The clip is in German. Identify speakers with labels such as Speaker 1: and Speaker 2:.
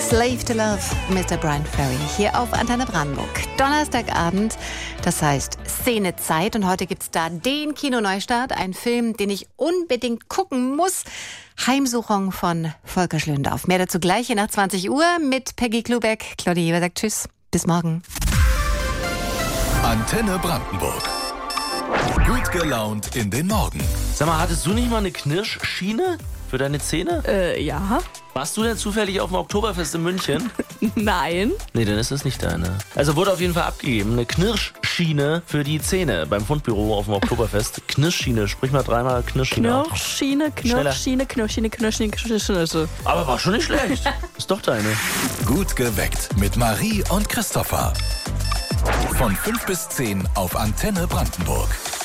Speaker 1: Slave to Love, Mr. Brian Ferry, hier auf Antenne Brandenburg. Donnerstagabend, das heißt Szenezeit. Und heute gibt's da den Kinoneustart, ein Film, den ich unbedingt gucken muss. Heimsuchung von Volker Schlöndorff. Mehr dazu gleich hier nach 20 Uhr mit Peggy Klubeck. Claudia Jeber sagt Tschüss, bis morgen.
Speaker 2: Antenne Brandenburg. Gut gelaunt in den Morgen.
Speaker 3: Sag mal, hattest du nicht mal eine Knirschschiene für deine Zähne?
Speaker 4: Ja.
Speaker 3: Warst du denn zufällig auf dem Oktoberfest in München?
Speaker 4: Nein.
Speaker 3: Nee, dann ist das nicht deine. Also wurde auf jeden Fall abgegeben, eine Knirschschiene für die Zähne beim Fundbüro auf dem Oktoberfest. Knirschschiene, sprich mal dreimal Knirschschiene.
Speaker 4: Knirschschiene, Knirschschiene, Knirschschiene, Knirschschiene, Knirschschiene.
Speaker 3: Aber war schon nicht schlecht. Ist doch deine.
Speaker 2: Gut geweckt mit Marie und Christopher. Von 5 bis 10 auf Antenne Brandenburg.